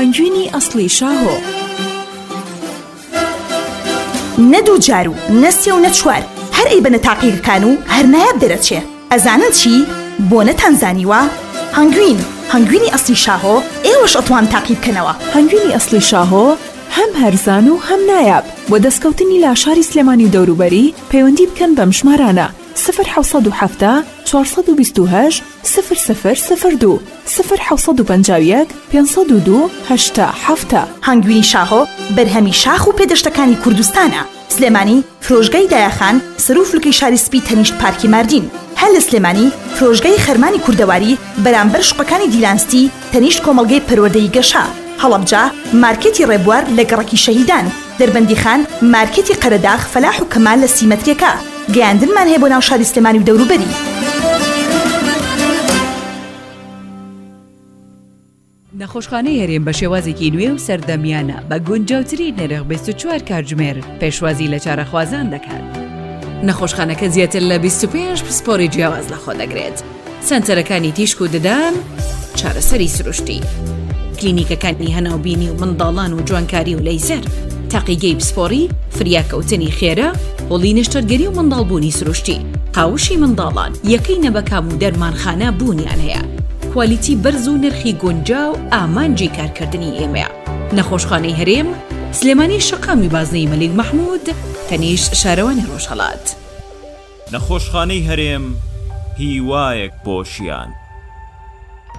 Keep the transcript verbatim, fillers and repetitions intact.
هەنگوینی ئەسڵی شاهۆ. نەدوو جار و نەسێ و نەچوار هەر ئەی بەنە تاقیەکان و هەر نایاب دەرەچێ. ئەزانن چی؟ بۆ نەتانزانیوە هەنگوین هەنگوینی ئەسڵی شاهۆ ئێوەش ئەتوان تاقی بکەنەوە. هەنگوینی ئەسڵی شاهۆ هەم هەرزان و هەم نایاب. بۆ دەستکەوتنی لاشاری سلێمانی و دەوروبەری پەیوەندی بکەن بەم ژمارانە سفر حەوت و هەفت چوارسەد و بیست و هەشت سفر سفر سفر دو سفر حەوت و پەنجا و یەک پێنجسەد و دوو هەشتا هەفت. هەنگوینی شاهۆ بەرهەمی شاخ و پێدەشتەکانی کوردستانە. سلێمانی فرۆژگای دایەخان سەر و فلوکەی شاری سپی تەنیشت پارکی ماردین. هەر لە سلێمانی فرۆژگای خەرمانی کوردەواری بەرامبەر شوقەکانی دیلانستی تەنیشت کۆمەڵگەی پەروەردەی گەشا. هەڵەبجا مارکێتی ڕێبوار لە گەڕەکی شەهیدان. دەربەندیخان مارکێتی قەرەداغ فەلاح و کەمال لە سیمەتریەکە. گەیاندنمان هەیە بۆ ناو شاری سلێمانی و دەوروبەری. نەخۆشخانەی هەرێم بە شێوازێکی نوێ و سەردەمیانە بە گونجاوترین نرخ بیست و چوار کاتژمێر پێشوازی لە چارەخوازان دەکات. نەخۆشخانەکە زیاتر لە بیست و پێنج پسپۆری جیاواز لەخۆ دەگرێت. سەنتەرەکانی تیشک و ددان، چارەسەری سروشتی، کلینیکەکانی هەناوبینی و منداڵان و جوانکاری و لەیزەر، تاقیگەی پسپۆری، فریاکەوتنی خێرە، هۆڵی نیشتەرگەری و منداڵبوونی سروشتی، قاوشی منداڵان، یەکەی نەبەکام و دەرمانخانە بوونیان هەیە. کوالیتی بەرز و نرخی گونجاو ئامانجی کارکردنی ئێمەیە. نەخۆشخانەی هەرێم، سلێمانی شەقامی بازنەی مەلیک مەحموود، تەنیشت شارەوانی ڕۆژهەڵات. نەخۆشخانەی هەرێم هیوایەک بۆ ژیان.